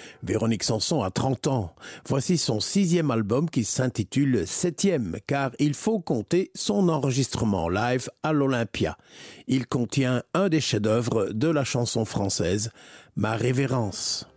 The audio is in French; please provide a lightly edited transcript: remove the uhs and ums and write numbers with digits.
Véronique Sanson a 30 ans. Voici son 6e album qui s'intitule 7e, car il faut compter son enregistrement live à l'Olympia. Il contient un des chefs-d'œuvre de la chanson française, Ma Révérence.